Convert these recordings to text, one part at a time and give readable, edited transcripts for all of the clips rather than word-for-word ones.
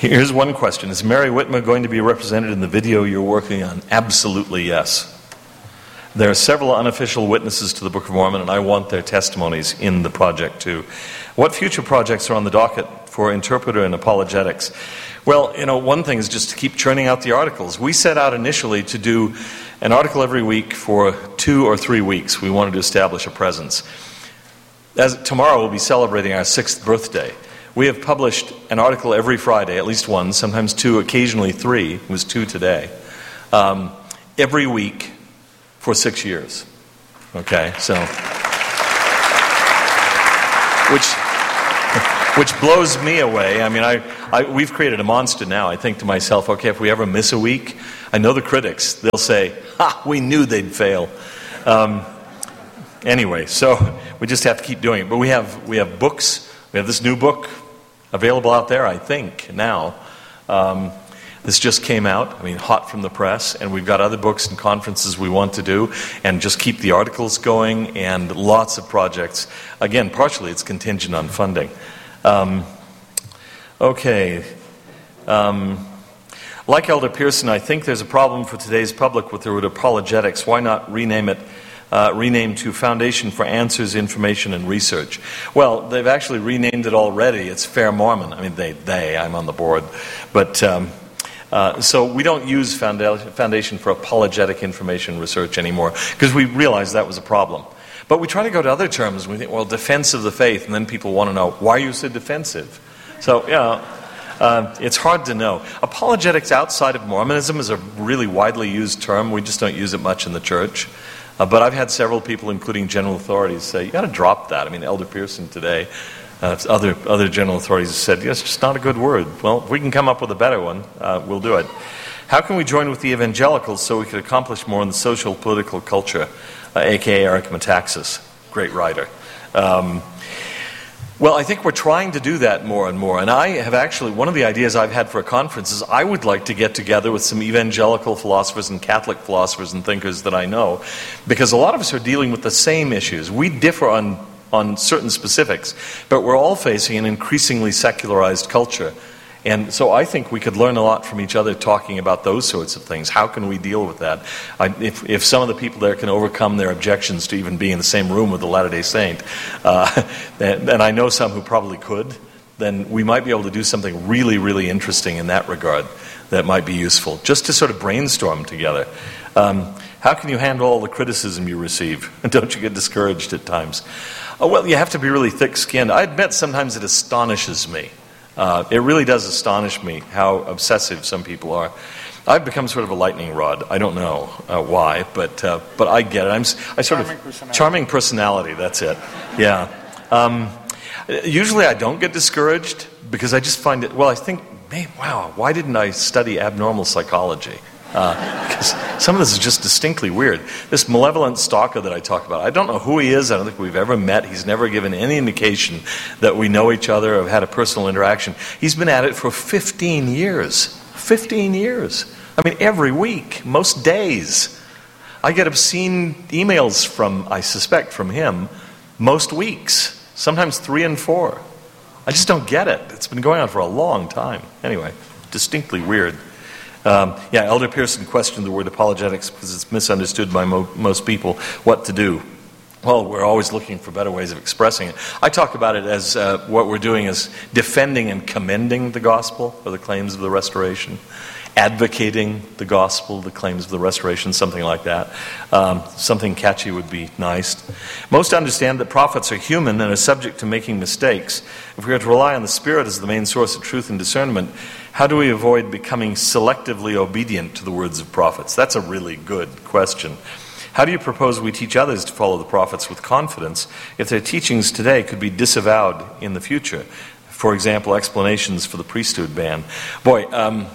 Here's one question. Is Mary Whitmer going to be represented in the video you're working on? Absolutely yes. There are several unofficial witnesses to the Book of Mormon, and I want their testimonies in the project too. What future projects are on the docket for interpreter and apologetics? Well, one thing is just to keep churning out the articles. We set out initially to do an article every week for 2 or 3 weeks. We wanted to establish a presence. Tomorrow we'll be celebrating our 6th birthday. We have published an article every Friday, at least one, sometimes 2, occasionally 3. It was 2 today. Every week for 6 years. Okay, so which blows me away. I mean, we've created a monster now. I think to myself, okay, if we ever miss a week, I know the critics. They'll say, "Ha, we knew they'd fail." Anyway, so we just have to keep doing it. But we have books. We have this new book available out there, I think, now. This just came out, hot from the press, and we've got other books and conferences we want to do, and just keep the articles going, and lots of projects. Again, partially it's contingent on funding. Okay. Like Elder Pearson, I think there's a problem for today's public with the word apologetics. Why not rename to Foundation for Answers, Information, and Research? Well, they've actually renamed it already. It's Fair Mormon. I'm on the board. But so we don't use Foundation for Apologetic Information Research anymore because we realized that was a problem. But we try to go to other terms. We think, well, defense of the faith, and then people want to know, why are you so defensive? So, it's hard to know. Apologetics outside of Mormonism is a really widely used term. We just don't use it much in the church. But I've had several people, including general authorities, say, you got to drop that. Elder Pearson today, other general authorities have said, yes, it's just not a good word. Well, if we can come up with a better one, we'll do it. How can we join with the evangelicals so we could accomplish more in the social, political culture, a.k.a. Eric Metaxas, great writer. Well, I think we're trying to do that more and more. And I have actually, one of the ideas I've had for a conference is I would like to get together with some evangelical philosophers and Catholic philosophers and thinkers that I know, because a lot of us are dealing with the same issues. We differ on certain specifics, but we're all facing an increasingly secularized culture. And so I think we could learn a lot from each other talking about those sorts of things. How can we deal with that? If some of the people there can overcome their objections to even being in the same room with the Latter-day Saint, and I know some who probably could, then we might be able to do something really, really interesting in that regard that might be useful, just to sort of brainstorm together. How can you handle all the criticism you receive? Don't you get discouraged at times? Well, you have to be really thick-skinned. I admit sometimes it astonishes me. It really does astonish me how obsessive some people are. I've become sort of a lightning rod. I don't know why, but I get it. Charming personality. That's it. Yeah. Usually I don't get discouraged because I just find it. Well, I think, wow, why didn't I study abnormal psychology? Because some of this is just distinctly weird. This malevolent stalker that I talk about, I don't know who he is. I don't think we've ever met. He's never given any indication that we know each other or have had a personal interaction. He's been at it for 15 years. 15 years. Every week, most days. I get obscene emails I suspect from him, most weeks. Sometimes 3 and 4. I just don't get it. It's been going on for a long time. Anyway, distinctly weird. Elder Pearson questioned the word apologetics because it's misunderstood by most people. What to do? Well, we're always looking for better ways of expressing it. I talk about it as what we're doing is defending and commending the gospel or the claims of the restoration, advocating the gospel, the claims of the restoration, something like that. Something catchy would be nice. Most understand that prophets are human and are subject to making mistakes. If we are to rely on the Spirit as the main source of truth and discernment, how do we avoid becoming selectively obedient to the words of prophets? That's a really good question. How do you propose we teach others to follow the prophets with confidence if their teachings today could be disavowed in the future? For example, explanations for the priesthood ban. Boy,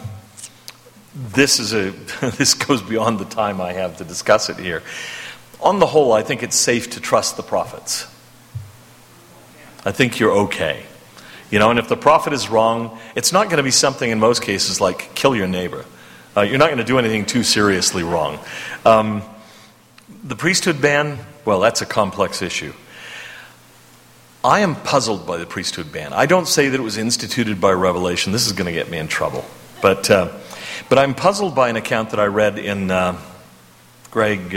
this goes beyond the time I have to discuss it here. On the whole, I think it's safe to trust the prophets. I think you're okay. And if the prophet is wrong, it's not going to be something in most cases like kill your neighbor. You're not going to do anything too seriously wrong. The priesthood ban, well, that's a complex issue. I am puzzled by the priesthood ban. I don't say that it was instituted by revelation. This is going to get me in trouble. But I'm puzzled by an account that I read in Greg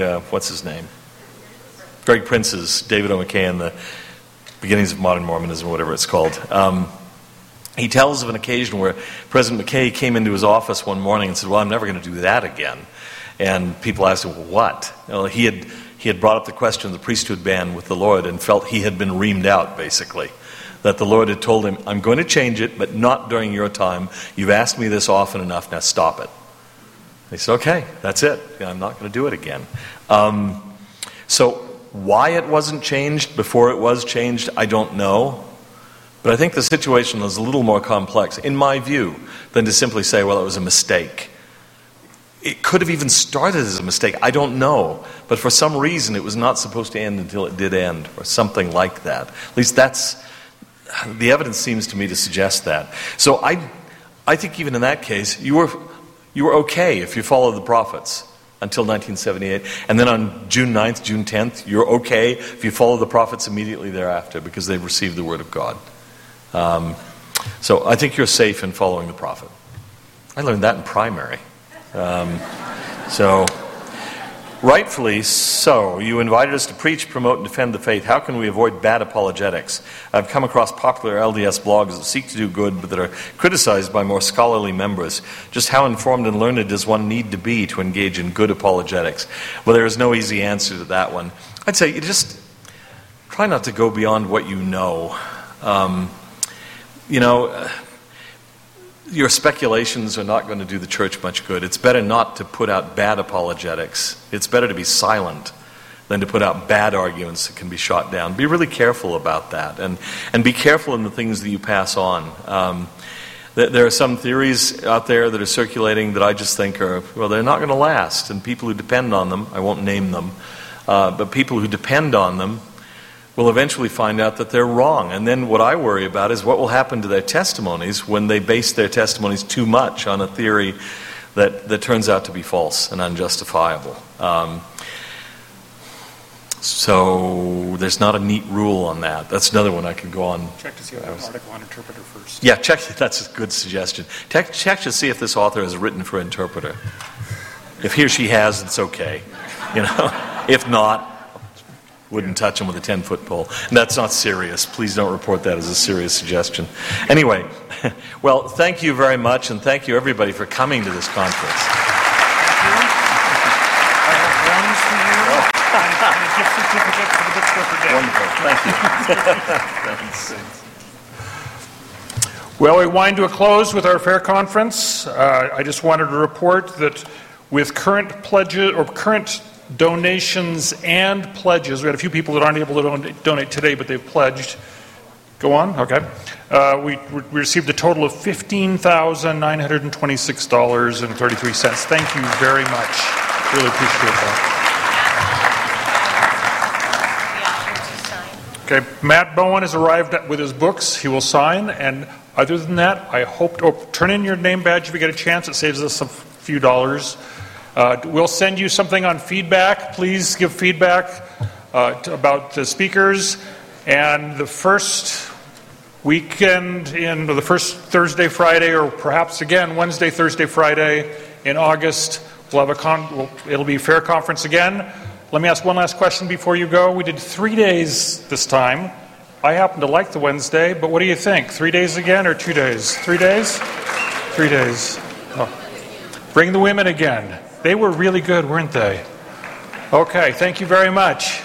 Prince's David O. McKay and the Beginnings of Modern Mormonism, or whatever it's called. He tells of an occasion where President McKay came into his office one morning and said, well, I'm never going to do that again. And people asked him, well, what? Well, he had brought up the question of the priesthood ban with the Lord and felt he had been reamed out, basically. That the Lord had told him, I'm going to change it, but not during your time. You've asked me this often enough, now stop it. He said, okay, that's it. I'm not going to do it again. So why it wasn't changed before it was changed, I don't know. But I think the situation is a little more complex, in my view, than to simply say, well, it was a mistake. It could have even started as a mistake. I don't know. But for some reason, it was not supposed to end until it did end, or something like that. At least the evidence seems to me to suggest that. So I think even in that case, you were okay if you followed the prophets until 1978. And then on June 9th, June 10th, you're okay if you follow the prophets immediately thereafter because they've received the word of God. So I think you're safe in following the prophet. I learned that in primary. So, rightfully so, you invited us to preach, promote, and defend the faith. How can we avoid bad apologetics? I've come across popular LDS blogs that seek to do good, but that are criticized by more scholarly members. Just how informed and learned does one need to be to engage in good apologetics? Well, there is no easy answer to that one. I'd say you just try not to go beyond what you know. Your speculations are not going to do the church much good. It's better not to put out bad apologetics. It's better to be silent than to put out bad arguments that can be shot down. Be really careful about that, and be careful in the things that you pass on. There are some theories out there that are circulating that I just think they're not going to last, and people who depend on them, I won't name them, but people who depend on them will eventually find out that they're wrong. And then what I worry about is what will happen to their testimonies when they base their testimonies too much on a theory that turns out to be false and unjustifiable. So there's not a neat rule on that. That's another one I could go on. Check to see if there's an article on Interpreter first. Yeah, check. That's a good suggestion. Check to see if this author has written for Interpreter. If he or she has, it's okay. If not, wouldn't touch him with a 10-foot pole. And that's not serious. Please don't report that as a serious suggestion. Anyway, well, thank you very much, and thank you everybody for coming to this conference. Wonderful. Thank you. Well, we wind to a close with our fair conference. I just wanted to report that with current pledges or current donations and pledges. We had a few people that aren't able to donate today, but they've pledged. Go on? Okay. We received a total of $15,926.33. Thank you very much. Really appreciate that. Okay. Matt Bowen has arrived with his books. He will sign. And other than that, I hope to turn in your name badge if you get a chance. It saves us a few dollars. We'll send you something on feedback. Please give feedback about the speakers. And the first weekend the first Thursday, Friday, or perhaps again Wednesday, Thursday, Friday in August, we'll have it'll be Fair Conference again. Let me ask one last question before you go. We did 3 days this time. I happen to like the Wednesday, but what do you think? 3 days again or 2 days? 3 days? 3 days. Oh. Bring the women again. They were really good, weren't they? Okay, thank you very much.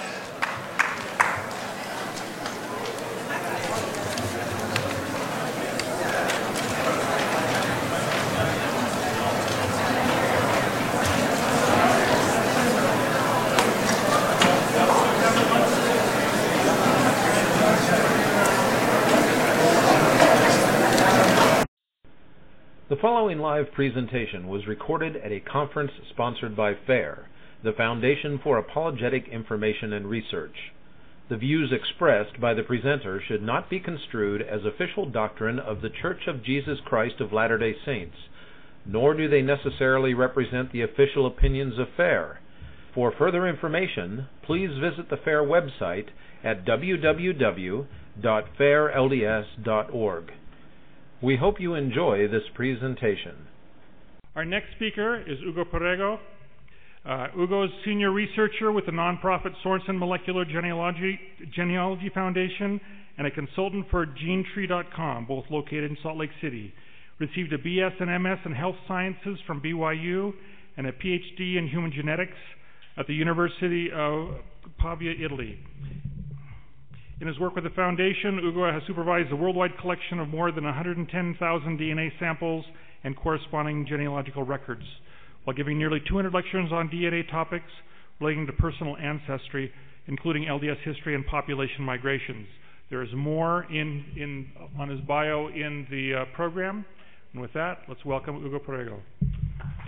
The following live presentation was recorded at a conference sponsored by FAIR, the Foundation for Apologetic Information and Research. The views expressed by the presenter should not be construed as official doctrine of The Church of Jesus Christ of Latter-day Saints, nor do they necessarily represent the official opinions of FAIR. For further information, please visit the FAIR website at www.fair.org. www.fairlds.org. We hope you enjoy this presentation. Our next speaker is Hugo Perego. Hugo is senior researcher with the nonprofit Sorensen Molecular Genealogy Foundation and a consultant for GeneTree.com, both located in Salt Lake City. Received a BS and MS in Health Sciences from BYU and a PhD in Human Genetics at the University of Pavia, Italy. In his work with the Foundation, Hugo has supervised a worldwide collection of more than 110,000 DNA samples and corresponding genealogical records, while giving nearly 200 lectures on DNA topics relating to personal ancestry, including LDS history and population migrations. There is more on his bio in the program. And with that, let's welcome Hugo Perego.